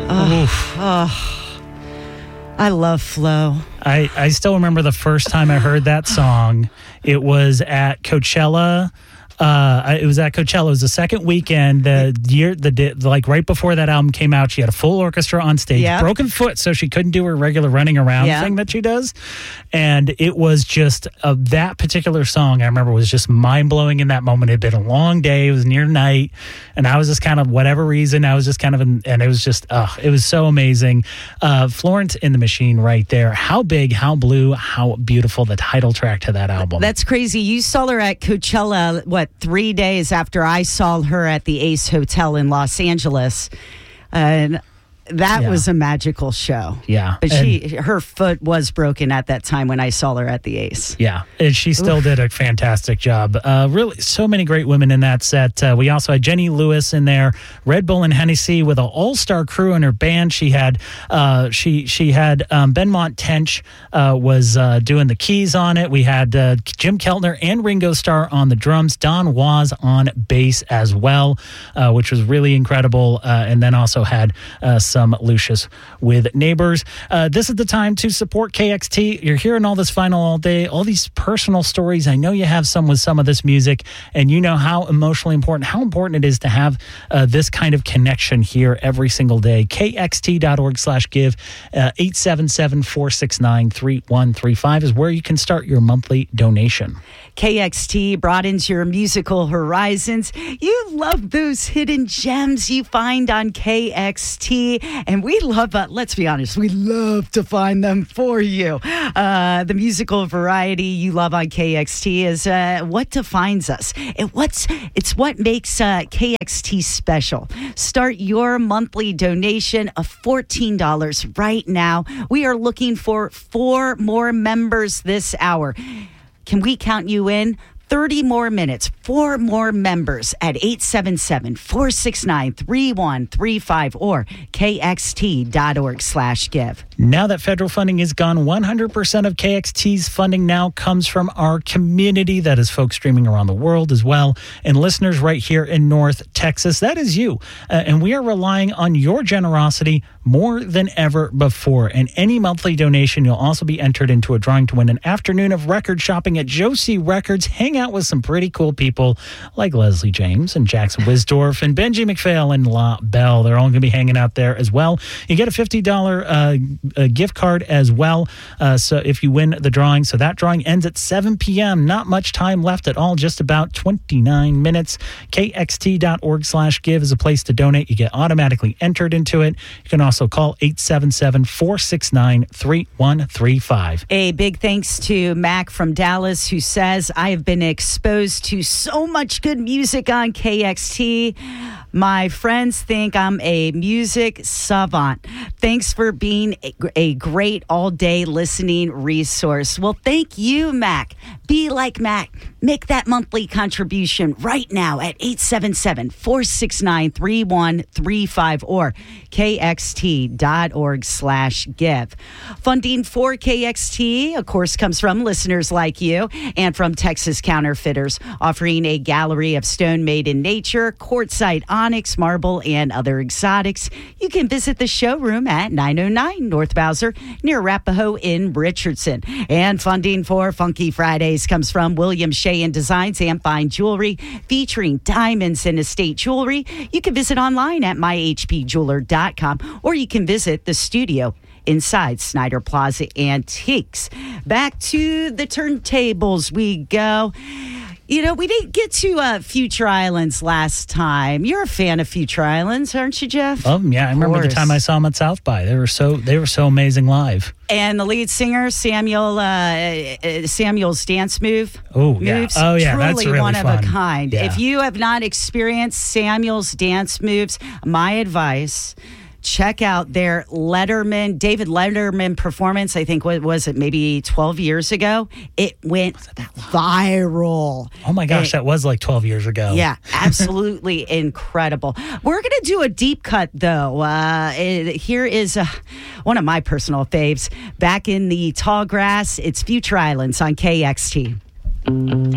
I love Flo. I still remember the first time I heard that song. It was at Coachella. It was at Coachella. It was the second weekend. Like right before that album came out, she had a full orchestra on stage, broken foot, so she couldn't do her regular running around thing that she does. And it was just that particular song. I remember was just mind blowing in that moment. It had been a long day. It was near night, and I was just kind of whatever reason. I was just kind of, and it was just, it was so amazing. Florence and the Machine, right there. How big, how blue, how beautiful. The title track to that album. That's crazy. You saw her at Coachella. 3 days after I saw her at the Ace Hotel in Los Angeles. And that was a magical show. Yeah. But her foot was broken at that time when I saw her at the Ace. Yeah. And she still did a fantastic job. Really, so many great women in that set. We also had Jenny Lewis in there, Red Bull and Hennessy with an all-star crew in her band. She had Benmont Tench was doing the keys on it. We had Jim Keltner and Ringo Starr on the drums, Don Was on bass as well, which was really incredible. And then also had some Lucius with Neighbors. This is the time to support KXT. You're hearing all this vinyl all day, all these personal stories. I know you have some with some of this music, and you know how emotionally important, how important it is to have this kind of connection here every single day. KXT.org/give, 877-469-3135 is where you can start your monthly donation. KXT broadens your musical horizons. You love those hidden gems you find on KXT. And we love, let's be honest, we love to find them for you. The musical variety you love on KXT is what defines us. It's what makes KXT special. Start your monthly donation of $14 right now. We are looking for 4 more members this hour. Can we count you in? 30 more minutes, 4 more members at 877-469-3135 or kxt.org/give. Now that federal funding is gone, 100% of KXT's funding now comes from our community. That is folks streaming around the world as well, and listeners right here in North Texas. That is you. And we are relying on your generosity more than ever before. And any monthly donation, you'll also be entered into a drawing to win an afternoon of record shopping at Josie Records. Hang out with some pretty cool people like Leslie James and Jackson Wisdorf and Benji McPhail and La Belle. They're all going to be hanging out there as well. You get a $50 gift card as well. So if you win the drawing, so that drawing ends at 7 p.m. Not much time left at all, just about 29 minutes. KXT.org/give is a place to donate. You get automatically entered into it. You can also call 877-469-3135. A big thanks to Mac from Dallas, who says, I have been exposed to so much good music on KXT. My friends think I'm a music savant. Thanks for being a great all-day listening resource. Well, thank you, Mac. Be like Mac. Make that monthly contribution right now at 877-469-3135 or kxt.org/give. Funding for KXT, of course, comes from listeners like you and from Texas Counterfeiters, offering a gallery of stone made in nature, quartzite, onyx, marble, and other exotics. You can visit the showroom at 909 North Bowser near Arapahoe in Richardson. And funding for Funky Fridays comes from William Shea and Designs and Fine Jewelry, featuring diamonds and estate jewelry. You can visit online at myhpjeweler.com, or you can visit the studio inside Snyder Plaza Antiques. Back to the turntables we go. You know, we didn't get to Future Islands last time. You're a fan of Future Islands, aren't you, Jeff? Yeah, I remember the time I saw them at South by. They were so amazing live. And the lead singer, Samuel's dance moves. Oh yeah, truly that's really one fun. of a kind. Yeah. If you have not experienced Samuel's dance moves, my advice: check out their David Letterman performance. I think, what was it, maybe 12 years ago? It went viral. Oh my gosh, that was like 12 years ago. Yeah, absolutely incredible. We're going to do a deep cut, though. Here is one of my personal faves. Back in the tall grass, it's Future Islands on KXT.